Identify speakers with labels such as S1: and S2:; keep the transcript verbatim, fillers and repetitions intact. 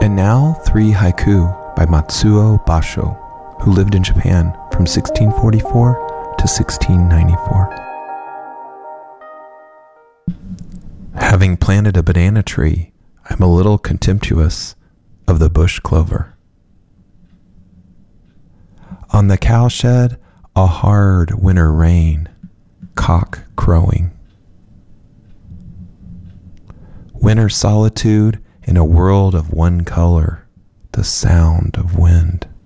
S1: And now three haiku by Matsuo Basho, who lived in Japan from sixteen forty-four to sixteen ninety-four. Having planted a banana tree, I'm a little contemptuous of the bush clover. On the cowshed, a hard winter rain, cock crowing. Winter solitude in a world of one color, the sound of wind.